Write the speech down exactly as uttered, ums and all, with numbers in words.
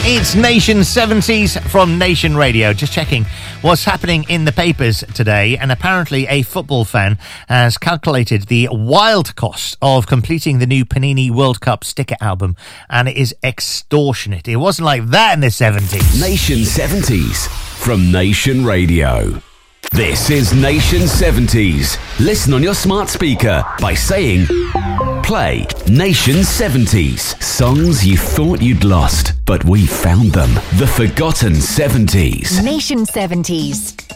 It's Nation seventies from Nation Radio. Just checking what's happening in the papers today, and apparently a football fan has calculated the wild cost of completing the new Panini World Cup sticker album, and it is extortionate. It wasn't like that in the seventies. Nation seventies from Nation Radio. This is Nation seventies. Listen on your smart speaker by saying, play Nation seventies. Songs you thought you'd lost, but we found them. The Forgotten seventies. Nation seventies.